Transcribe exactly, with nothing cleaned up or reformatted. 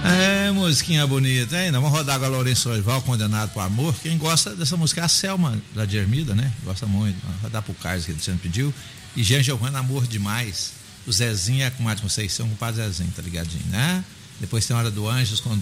É, musiquinha bonita, hein? Vamos rodar agora Lourenço Orival, Condenado por Amor. Quem gosta dessa música é a Selma, da de Ermida, né? Gosta muito. Vamos rodar pro Carlos, que ele sempre pediu. E Jean Giovanna, Amor Demais. O Zezinho é com mais de vocês, são com o padre Zezinho, tá ligadinho, né? Depois tem Hora do Anjos com